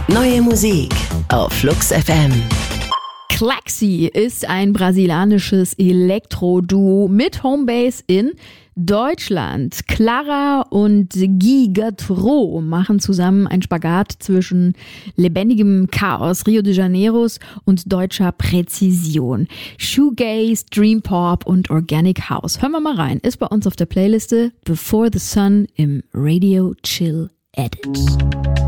Neue Musik auf Flux FM. Klaxi ist ein brasilianisches Elektro-Duo mit Homebase in Deutschland. Clara und Gigatro machen zusammen einen Spagat zwischen lebendigem Chaos Rio de Janeiros und deutscher Präzision. Shoegaze, Dream Pop und Organic House. Hören wir mal rein. Ist bei uns auf der Playliste Before the Sun im Radio Chill Edit.